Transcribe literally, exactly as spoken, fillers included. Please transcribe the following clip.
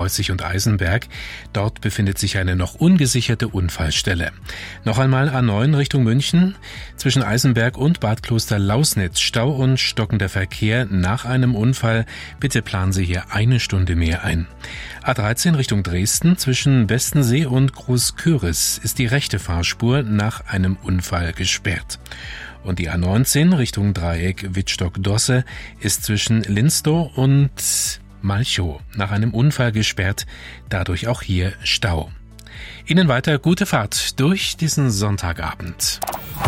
Kreuzig und Eisenberg. Dort befindet sich eine noch ungesicherte Unfallstelle. Noch einmal A neun Richtung München. Zwischen Eisenberg und Bad Kloster-Lausnitz Stau und stockender Verkehr nach einem Unfall. Bitte planen Sie hier eine Stunde mehr ein. A dreizehn Richtung Dresden. Zwischen Westensee und Großköris ist die rechte Fahrspur nach einem Unfall gesperrt. Und die A neunzehn Richtung Dreieck Wittstock-Dosse ist zwischen Linstow und Malchow nach einem Unfall gesperrt, dadurch auch hier Stau. Ihnen weiter gute Fahrt durch diesen Sonntagabend.